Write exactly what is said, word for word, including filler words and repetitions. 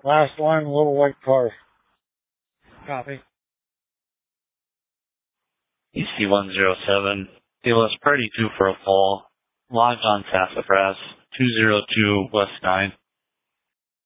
Last line, little white car. Copy. E C one zero seven, it was pretty due for a fall. Lodge on Sassafras, two zero two West nine.